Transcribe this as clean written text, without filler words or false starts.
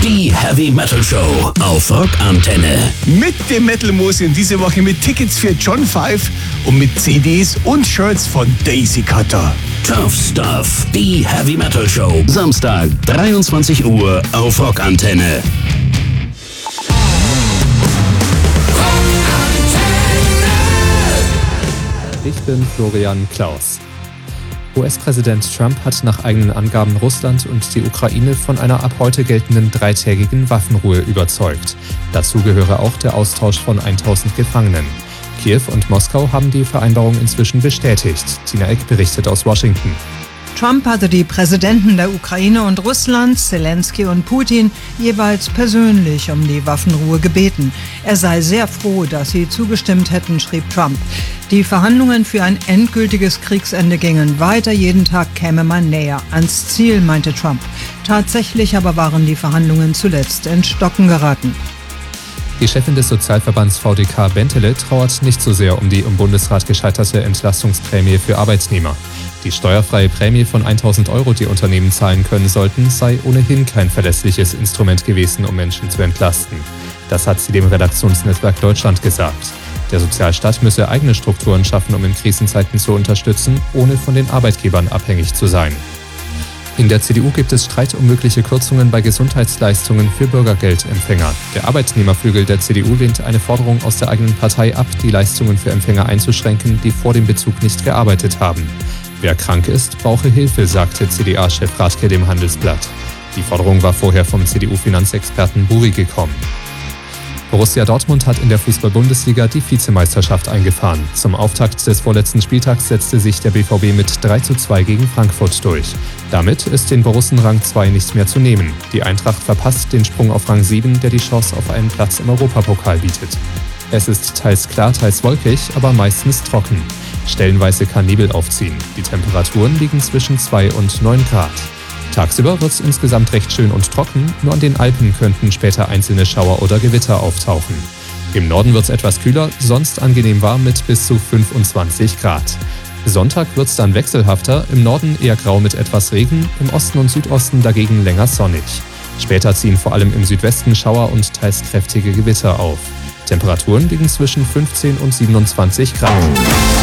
Die Heavy Metal Show auf Rockantenne. Mit dem Metal Museum diese Woche mit Tickets für John 5 und mit CDs und Shirts von Daisy Cutter. Tough Stuff. Die Heavy Metal Show. Samstag, 23 Uhr auf Rockantenne. Ich bin Florian Klaus. US-Präsident Trump hat nach eigenen Angaben Russland und die Ukraine von einer ab heute geltenden 3-tägigen Waffenruhe überzeugt. Dazu gehöre auch der Austausch von 1000 Gefangenen. Kiew und Moskau haben die Vereinbarung inzwischen bestätigt. Tina Eck berichtet aus Washington. Trump hatte die Präsidenten der Ukraine und Russlands, Zelensky und Putin, jeweils persönlich um die Waffenruhe gebeten. Er sei sehr froh, dass sie zugestimmt hätten, schrieb Trump. Die Verhandlungen für ein endgültiges Kriegsende gingen weiter. Jeden Tag käme man näher ans Ziel, meinte Trump. Tatsächlich aber waren die Verhandlungen zuletzt ins Stocken geraten. Die Chefin des Sozialverbands VDK Bentele trauert nicht so sehr um die im Bundesrat gescheiterte Entlastungsprämie für Arbeitnehmer. Die steuerfreie Prämie von 1.000 €, die Unternehmen zahlen können sollten, sei ohnehin kein verlässliches Instrument gewesen, um Menschen zu entlasten. Das hat sie dem Redaktionsnetzwerk Deutschland gesagt. Der Sozialstaat müsse eigene Strukturen schaffen, um in Krisenzeiten zu unterstützen, ohne von den Arbeitgebern abhängig zu sein. In der CDU gibt es Streit um mögliche Kürzungen bei Gesundheitsleistungen für Bürgergeldempfänger. Der Arbeitnehmerflügel der CDU lehnt eine Forderung aus der eigenen Partei ab, die Leistungen für Empfänger einzuschränken, die vor dem Bezug nicht gearbeitet haben. Wer krank ist, brauche Hilfe, sagte CDA-Chef Rathke dem Handelsblatt. Die Forderung war vorher vom CDU-Finanzexperten Buri gekommen. Borussia Dortmund hat in der Fußball-Bundesliga die Vizemeisterschaft eingefahren. Zum Auftakt des vorletzten Spieltags setzte sich der BVB mit 3:2 gegen Frankfurt durch. Damit ist den Borussen Rang 2 nicht mehr zu nehmen. Die Eintracht verpasst den Sprung auf Rang 7, der die Chance auf einen Platz im Europapokal bietet. Es ist teils klar, teils wolkig, aber meistens trocken. Stellenweise kann Nebel aufziehen. Die Temperaturen liegen zwischen 2 und 9 Grad. Tagsüber wird es insgesamt recht schön und trocken, nur an den Alpen könnten später einzelne Schauer oder Gewitter auftauchen. Im Norden wird es etwas kühler, sonst angenehm warm mit bis zu 25 Grad. Sonntag wird es dann wechselhafter, im Norden eher grau mit etwas Regen, im Osten und Südosten dagegen länger sonnig. Später ziehen vor allem im Südwesten Schauer und teils kräftige Gewitter auf. Temperaturen liegen zwischen 15 und 27 Grad.